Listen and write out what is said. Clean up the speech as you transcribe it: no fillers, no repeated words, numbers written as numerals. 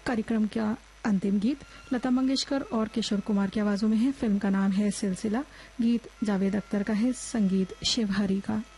कार्यक्रम का अंतिम गीत लता मंगेशकर और किशोर कुमार की आवाजों में है। फिल्म का नाम है सिलसिला। गीत जावेद अख्तर का है, संगीत शिव हरी का।